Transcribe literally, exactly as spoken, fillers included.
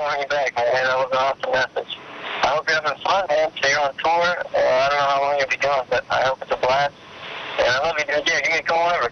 calling you back, man. That was an awesome message. I hope you're having fun, man. So you're on tour. Uh, I don't know how long you'll be gone, but I hope it's a blast. And I love you, dude. Yeah, give me a call whenever.